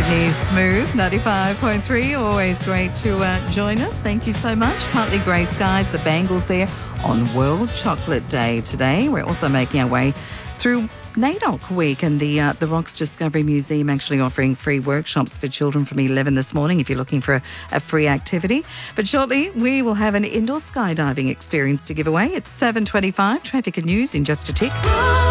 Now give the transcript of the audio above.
Sydney's Smooth, 95.3. Always great to join us. Thank you so much. Partly grey skies, the Bangles there on World Chocolate Day today. We're also making our way through NAIDOC week, and the Rocks Discovery Museum actually offering free workshops for children from 11 this morning if you're looking for a free activity. But shortly, we will have an indoor skydiving experience to give away. It's 7:25. Traffic and news in just a tick.